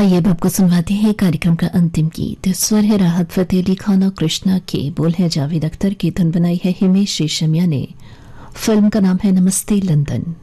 आइए अब आपको सुनवाते हैं कार्यक्रम का अंतिम गीत। स्वर है राहत फतेह अली खान और कृष्णा के, बोल है जावेद अख्तर की, धुन बनाई है हिमेश रेशमिया ने। फिल्म का नाम है नमस्ते लंदन।